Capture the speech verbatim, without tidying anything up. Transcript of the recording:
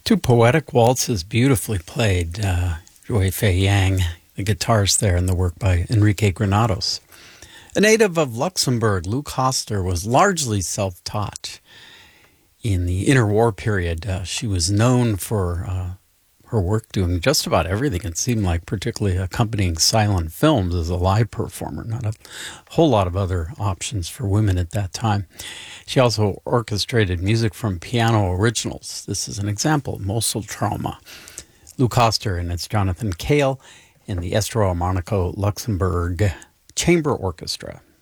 Two poetic waltzes beautifully played. Uh, Joy Fei Yang, the guitarist there, and the work by Enrique Granados. A native of Luxembourg, Lou Koster was largely self-taught. In the interwar period, uh, she was known for uh, her work doing just about everything, it seemed like, particularly accompanying silent films as a live performer. Not a whole lot of other options for women at that time. She also orchestrated music from piano originals. This is an example, Mosul Trauma. Lou Koster, and it's Jonathan Cale in the Estro Monaco Luxembourg Chamber Orchestra.